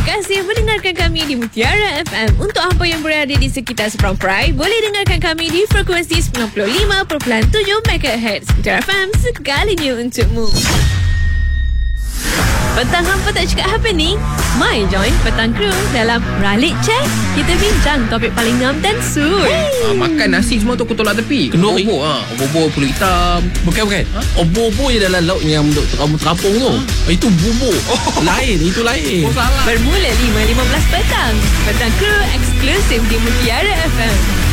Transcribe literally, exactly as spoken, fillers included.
kasih mendengarkan kami di Mutiara F M. Untuk hampa yang berada di sekitar Seberang Perai, boleh dengarkan kami di frekuensi sembilan puluh lima perpuluhan tujuh megahertz. Mutiara F M, segalanya untukmu. Petang hampa tak cakap apa ni? Mai join Petang Crew dalam Ralik Check. Kita bincang topik paling ngam dan sur. Ah, makan nasi semua tu aku tolak tepi. Kenduri. Obor ha, obor pulut hitam. Bukan bukan ha? Obor-obor je dalam laut yang untuk terapung tu ha? Itu bubur oh. Lain, itu lain Oh salah. Bermula lima lima belas petang. Petang Crew eksklusif di Mutiara F M.